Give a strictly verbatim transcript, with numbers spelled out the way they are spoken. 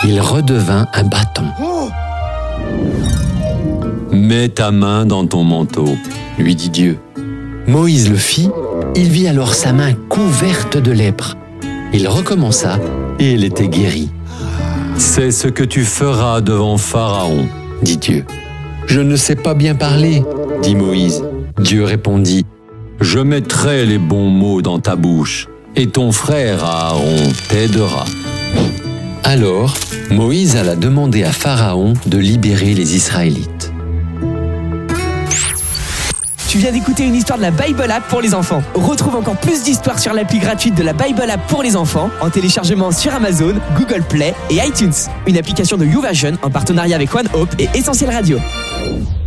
il redevint un bâton. « Mets ta main dans ton manteau, » lui dit Dieu. Moïse le fit, il vit alors sa main couverte de lèpre. Il recommença et elle était guérie. « C'est ce que tu feras devant Pharaon, » dit Dieu. « Je ne sais pas bien parler, » dit Moïse. Dieu répondit, « Je mettrai les bons mots dans ta bouche, et ton frère Aaron t'aidera. » Alors, Moïse alla demander à Pharaon de libérer les Israélites. Tu viens d'écouter une histoire de la Bible App pour les enfants. Retrouve encore plus d'histoires sur l'appli gratuite de la Bible App pour les enfants en téléchargement sur Amazon, Google Play et iTunes. Une application de YouVersion en partenariat avec One Hope et Essentiel Radio.